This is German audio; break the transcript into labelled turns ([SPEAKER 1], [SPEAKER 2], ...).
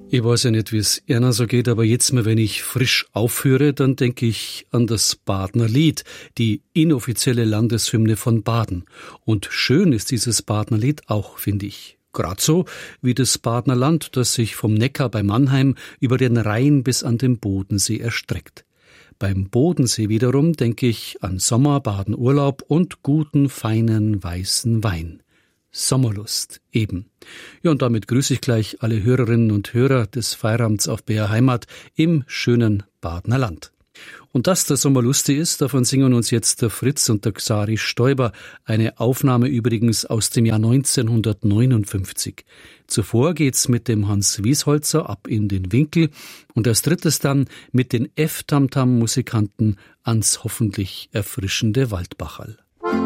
[SPEAKER 1] Ich weiß ja nicht, wie es Erna so geht, aber jetzt mal, wenn ich frisch aufhöre, dann denke ich an das Badener Lied, die inoffizielle Landeshymne von Baden. Und schön ist dieses Badener Lied auch, finde ich. Gerade so wie das Badener Land, das sich vom Neckar bei Mannheim über den Rhein bis an den Bodensee erstreckt. Beim Bodensee wiederum denke ich an Sommer, Badenurlaub und guten, feinen, weißen Wein. Sommerlust, eben. Ja, und damit grüße ich gleich alle Hörerinnen und Hörer des Feiramts auf BR Heimat im schönen Badener Land. Und dass der Sommer lustig ist, davon singen uns jetzt der Fritz und der Xari Stoiber, eine Aufnahme übrigens aus dem Jahr 1959. Zuvor geht's mit dem Hans Wiesholzer ab in den Winkel und als drittes dann mit den F-Tamtam-Musikanten ans hoffentlich erfrischende Waldbacherl.